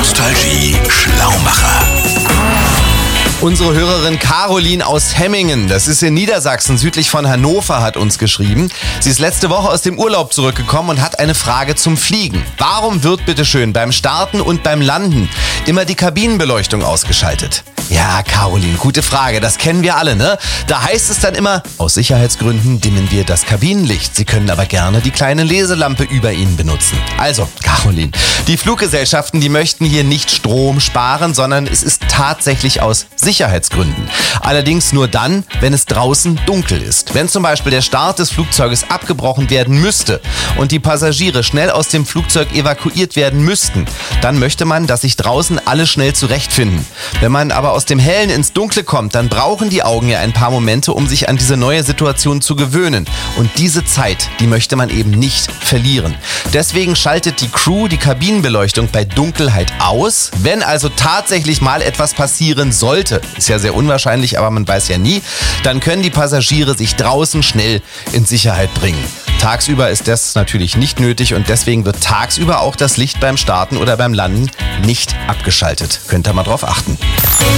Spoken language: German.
Nostalgie Schlaumacher. Unsere Hörerin Caroline aus Hemmingen, das ist in Niedersachsen, südlich von Hannover, hat uns geschrieben. Sie ist letzte Woche aus dem Urlaub zurückgekommen und hat eine Frage zum Fliegen. Warum wird bitteschön beim Starten und beim Landen immer die Kabinenbeleuchtung ausgeschaltet? Ja, Caroline, gute Frage. Das kennen wir alle, ne? Da heißt es dann immer, aus Sicherheitsgründen dimmen wir das Kabinenlicht. Sie können aber gerne die kleine Leselampe über Ihnen benutzen. Also, Caroline, die Fluggesellschaften, die möchten hier nicht Strom sparen, sondern es ist tatsächlich aus Sicherheitsgründen. Allerdings nur dann, wenn es draußen dunkel ist. Wenn zum Beispiel der Start des Flugzeuges abgebrochen werden müsste und die Passagiere schnell aus dem Flugzeug evakuiert werden müssten, dann möchte man, dass sich draußen alle schnell zurechtfinden. Wenn man aber aus dem Hellen ins Dunkle kommt, dann brauchen die Augen ja ein paar Momente, um sich an diese neue Situation zu gewöhnen. Und diese Zeit, die möchte man eben nicht verlieren. Deswegen schaltet die Crew die Kabinenbeleuchtung bei Dunkelheit aus. Wenn also tatsächlich mal etwas passieren sollte, ist ja sehr unwahrscheinlich, aber man weiß ja nie, dann können die Passagiere sich draußen schnell in Sicherheit bringen. Tagsüber ist das natürlich nicht nötig und deswegen wird tagsüber auch das Licht beim Starten oder beim Landen nicht abgeschaltet. Könnt ihr mal drauf achten.